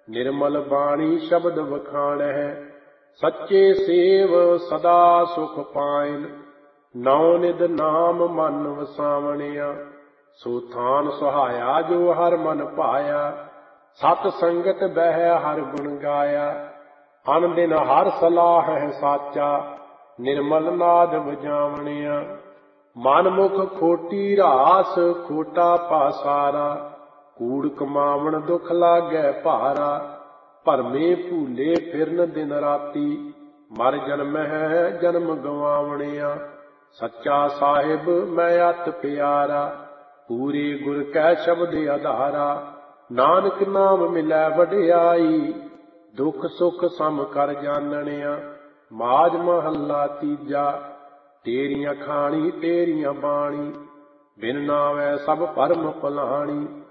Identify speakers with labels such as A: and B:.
A: निर्मल बाणी शब्द वखाणै। सच्चे सेव सदा सुख पाइन, नौ निध नाम मन वसावणिया। सो थान सुहाया जो हर मन भाया, सत संगत बह हर गुण गाया। अन दिन हर सलाह है साचा, निर्मल नाद बजावणिया। मन मुख खोटी रास खोटा पासारा, कूड़ कमावण दुख लागै भारा। भरमे भूले फिरन दिन राती, मर जन्म है जन्म गवावणिया। सच्चा साहिब मैं अत प्यारा, पूरे गुर कै शब्द आधारा। नानक नाम मिलै वडियाई, दुख सुख सम कर जानणिया। माज महला तीजा, तेरियां खाणी तेरियां बाणी, बिन नावै सब भरम भलाणी।